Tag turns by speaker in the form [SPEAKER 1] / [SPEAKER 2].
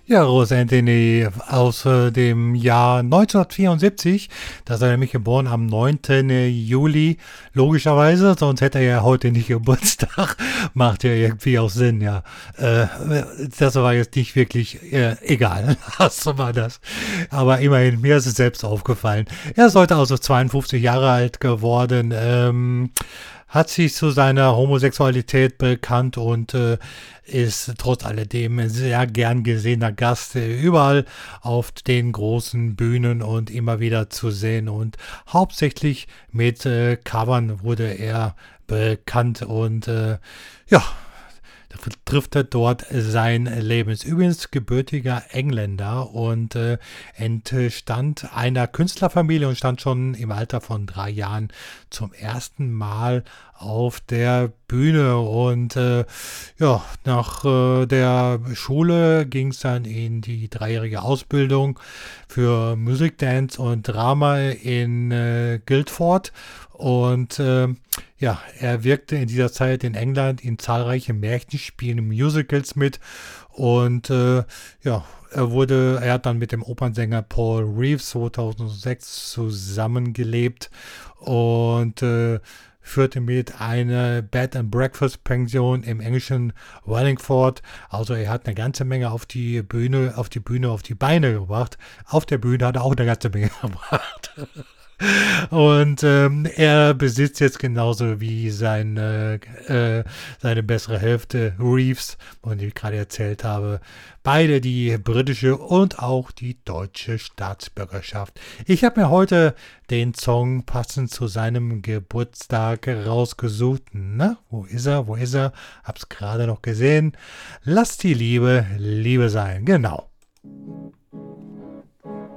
[SPEAKER 1] Ja, Rose Anthony aus dem Jahr 1974. Da ist er nämlich geboren am 9. Juli. Logischerweise, sonst hätte er ja heute nicht Geburtstag. Macht ja irgendwie auch Sinn, ja. Äh, Das war jetzt nicht wirklich egal. Lassen wir das. Aber immerhin, mir ist es selbst aufgefallen. Er ist heute also 52 Jahre alt geworden. Hat sich zu seiner Homosexualität bekannt und ist trotz alledem ein sehr gern gesehener Gast, überall auf den großen Bühnen und immer wieder zu sehen. Und hauptsächlich mit Covern wurde er bekannt und ja, trifft er dort sein Leben. Ist übrigens gebürtiger Engländer und entstammt einer Künstlerfamilie und stand schon im Alter von 3 Jahren zum ersten Mal auf der Bühne. Und ja, nach der Schule ging es dann in die dreijährige Ausbildung für Musik, Dance und Drama in Guildford. Und ja, er wirkte in dieser Zeit in England in zahlreichen Märchenspielen und Musicals mit. Und ja, er hat dann mit dem Opernsänger Paul Reeves 2006 zusammengelebt und führte mit einer Bed and Breakfast Pension im englischen Wallingford. Also er hat eine ganze Menge auf die Beine gebracht. Auf der Bühne hat er auch eine ganze Menge gebracht. Und er besitzt jetzt genauso wie seine bessere Hälfte Reeves, von dem ich gerade erzählt habe, beide die britische und auch die deutsche Staatsbürgerschaft. Ich habe mir heute den Song passend zu seinem Geburtstag rausgesucht. Na, wo ist er? Wo ist er? Hab's gerade noch gesehen. Lass die Liebe Liebe sein. Genau.